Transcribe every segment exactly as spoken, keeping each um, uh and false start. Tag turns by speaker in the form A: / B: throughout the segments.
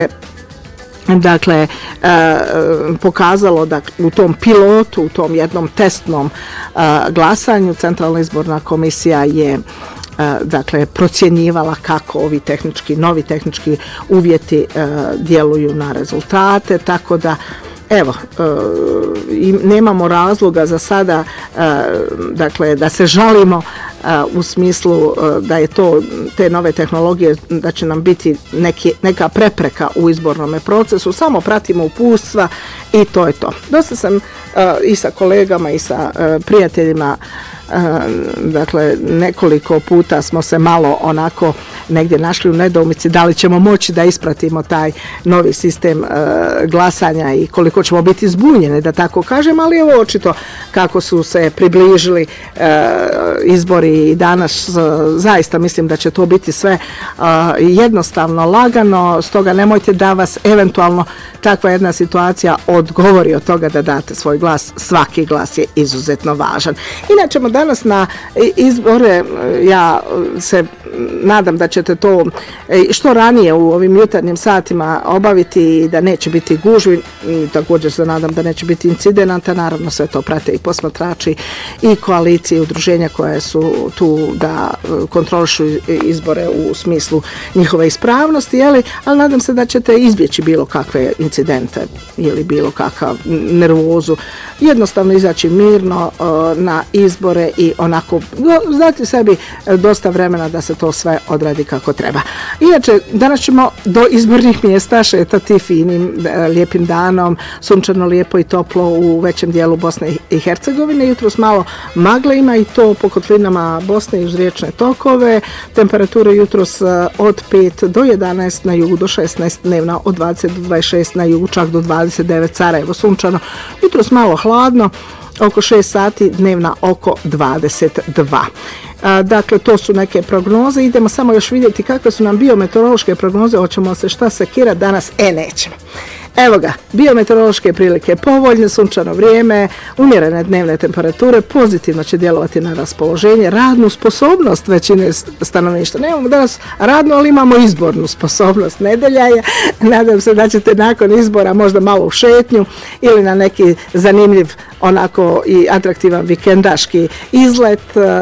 A: dakle pokazalo da u tom pilotu, u tom jednom testnom glasanju Centralna izborna komisija je dakle procjenjivala kako ovi tehnički, novi tehnički uvjeti djeluju na rezultate, tako da evo, i nemamo razloga za sada dakle da se žalimo u smislu da je to, te nove tehnologije, da će nam biti neki, neka prepreka u izbornom procesu, samo pratimo uputstva i to je to. Dosta sam i sa kolegama i sa prijateljima, dakle nekoliko puta smo se malo onako negdje našli u nedoumici da li ćemo moći da ispratimo taj novi sistem glasanja i koliko ćemo biti zbunjeni, da tako kažem, ali evo očito kako su se približili izbori i danas, zaista mislim da će to biti sve jednostavno, lagano, stoga nemojte da vas eventualno takva jedna situacija odgovori od toga da date svoj glas. Svaki glas je izuzetno važan. Inače, danas na izbore, ja se nadam da ćete to što ranije u ovim jutarnjim satima obaviti i da neće biti gužvi, također se nadam da neće biti incidenata, naravno sve to prate i posmatrači i koalicije i udruženja koje su tu da kontrolišu izbore u smislu njihove ispravnosti, jeli? Ali nadam se da ćete izbjeći bilo kakve incidente ili bilo kakav nervozu, jednostavno izaći mirno na izbore i onako dati sebi dosta vremena da se to sve odradi kako treba. Inače, danas ćemo do izbornih mjesta šetati finim, lijepim danom, sunčano, lijepo i toplo u većem dijelu Bosne i Hercegovine. Jutros malo magle ima i to po kotlinama Bosne i uz riječne tokove. Temperature jutros od pet do jedanaest na jugu, do šesnaest dnevna, od dvadeset do dvadeset šest na jugu, čak do dvadeset devet, Sarajevo sunčano. Jutros malo hladno, oko šest sati, dnevna oko dvadeset dva. Dakle, to su neke prognoze. Idemo samo još vidjeti kakve su nam biometeorološke prognoze. Hoćemo se šta sekirati danas? E, nećemo. Evo ga, biometeorološke prilike povoljne, sunčano vrijeme, umjerene dnevne temperature, pozitivno će djelovati na raspoloženje, radnu sposobnost većine stanovništva. Nemamo danas radnu, ali imamo izbornu sposobnost. Nedelja je, nadam se da ćete nakon izbora možda malo u šetnju ili na neki zanimljiv, onako i atraktivan vikendaški izlet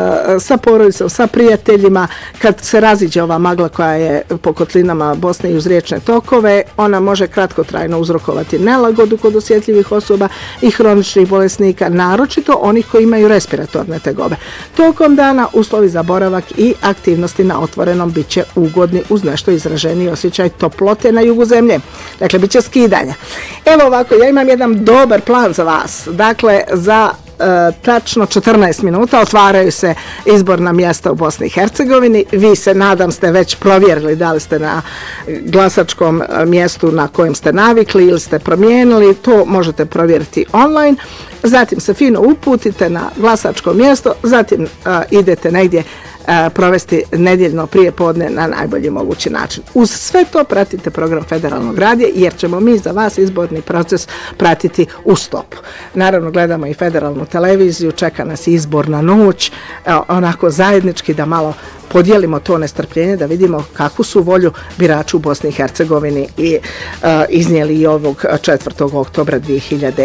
A: sa porodicom, sa prijateljima. Kad se raziđe ova magla koja je po kotlinama Bosne i uz riječne tokove, ona može kratkotrajno uzrokovati nelagodu kod osjetljivih osoba i hroničnih bolesnika, naročito onih koji imaju respiratorne tegobe. Tokom dana uslovi za boravak i aktivnosti na otvorenom bit će ugodni uz nešto izraženiji osjećaj toplote na jugu zemlje. Dakle, bit će skidanja. Evo ovako, ja imam jedan dobar plan za vas. Dakle, za E, tačno četrnaest minuta otvaraju se izborna mjesta u Bosni i Hercegovini. Vi se, nadam, ste već provjerili da li ste na glasačkom mjestu na kojem ste navikli ili ste promijenili. To možete provjeriti online. Zatim se fino uputite na glasačko mjesto, zatim a, idete negdje a, provesti nedjeljno prijepodne na najbolji mogući način. Uz sve to pratite program Federalnog radija, jer ćemo mi za vas izborni proces pratiti u stopu. Naravno, gledamo i federalnu televiziju, čeka nas izborna noć, a, onako zajednički da malo podijelimo to nestrpljenje, da vidimo kakvu su volju birača u Bosni i Hercegovini i uh, iznijeli i ovog četvrtog oktobra dvije hiljade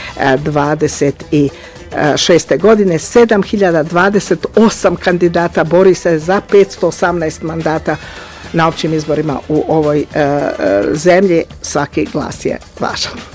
A: dvadeset šeste. godine. sedam hiljada dvadeset osam kandidata bori se za petsto osamnaest mandata na općim izborima u ovoj uh, zemlji. Svaki glas je važan.